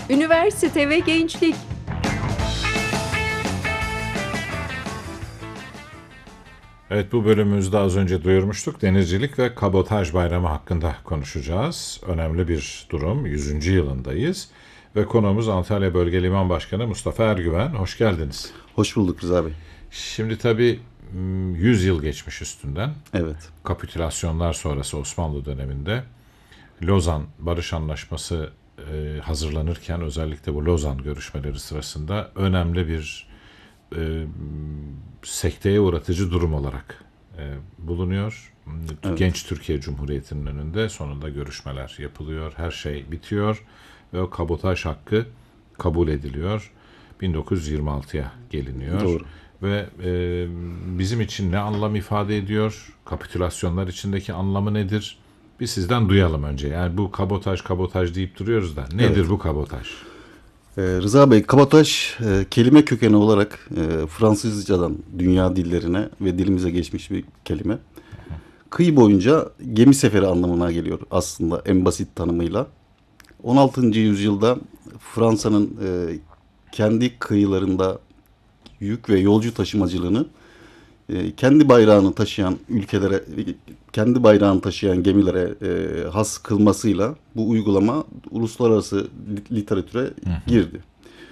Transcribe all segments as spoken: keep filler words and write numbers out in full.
Üniversite ve gençlik. Evet, bu bölümümüzde az önce duyurmuştuk. Denizcilik ve Kabotaj Bayramı hakkında konuşacağız. Önemli bir durum. yüzüncü yılındayız. Ve konuğumuz Antalya Bölge Liman Başkanı Mustafa Ergüven. Hoş geldiniz. Hoş bulduk Rıza Bey. Şimdi tabii yüz yıl geçmiş üstünden. Evet. Kapitülasyonlar sonrası Osmanlı döneminde Lozan Barış Anlaşması e, hazırlanırken özellikle bu Lozan görüşmeleri sırasında önemli bir e, sekteye uğratıcı durum olarak e, bulunuyor. Evet. Genç Türkiye Cumhuriyeti'nin önünde sonunda görüşmeler yapılıyor. Her şey bitiyor ve o kabotaj hakkı kabul ediliyor. bin dokuz yüz yirmi altıya geliniyor. Doğru. Ve e, bizim için ne anlam ifade ediyor? Kapitülasyonlar içindeki anlamı nedir? Bir sizden duyalım önce. Yani bu kabotaj kabotaj deyip duruyoruz da nedir evet. bu kabotaj? Ee, Rıza Bey, kabotaj e, kelime kökeni olarak e, Fransızcadan dünya dillerine ve dilimize geçmiş bir kelime. Kıyı boyunca gemi seferi anlamına geliyor aslında en basit tanımıyla. on altıncı yüzyılda Fransa'nın e, kendi kıyılarında yük ve yolcu taşımacılığını e, kendi bayrağını taşıyan ülkelere, kendi bayrağını taşıyan gemilere e, has kılmasıyla bu uygulama uluslararası literatüre girdi.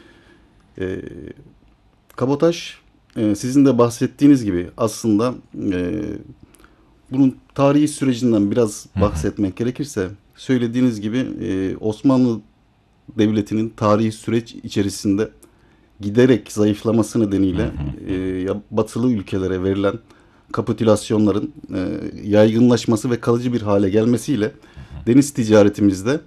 E, kabotaj e, sizin de bahsettiğiniz gibi aslında e, bunun tarihi sürecinden biraz bahsetmek gerekirse söylediğiniz gibi e, Osmanlı Devleti'nin tarihi süreç içerisinde giderek zayıflaması nedeniyle hı hı. E, batılı ülkelere verilen kapitülasyonların e, yaygınlaşması ve kalıcı bir hale gelmesiyle hı hı. deniz ticaretimizde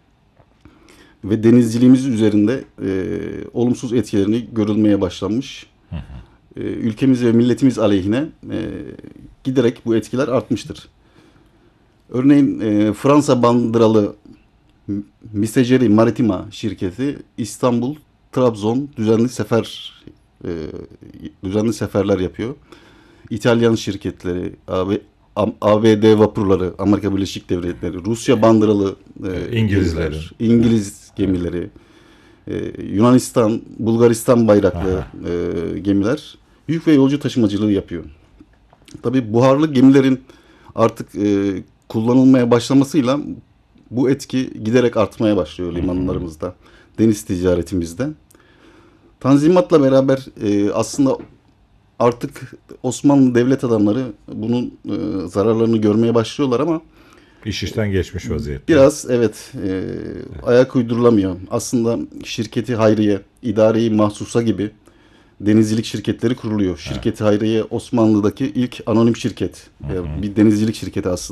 ve denizciliğimiz üzerinde e, olumsuz etkilerini görülmeye başlanmış. Hı hı. E, ülkemiz ve milletimiz aleyhine e, giderek bu etkiler artmıştır. Örneğin e, Fransa bandıralı Messageries Maritimes şirketi İstanbul Trabzon düzenli sefer e, düzenli seferler yapıyor. İtalyan şirketleri, A B D vapurları, Amerika Birleşik Devletleri, Rusya bandıralı e, İngilizler, İngiliz gemileri, e, Yunanistan, Bulgaristan bayraklı e, gemiler yük ve yolcu taşımacılığı yapıyor. Tabii buharlı gemilerin artık e, kullanılmaya başlamasıyla bu etki giderek artmaya başlıyor limanlarımızda, deniz ticaretimizde. Tanzimatla beraber e, aslında artık Osmanlı devlet adamları bunun e, zararlarını görmeye başlıyorlar ama iş işten geçmiş vaziyette. Biraz evet e, ayak uydurulamıyor. Aslında şirketi hayriye, idari mahsusa gibi denizcilik şirketleri kuruluyor. Şirketi hayriye Osmanlı'daki ilk anonim şirket. Hı hı. Bir denizcilik şirketi aslında.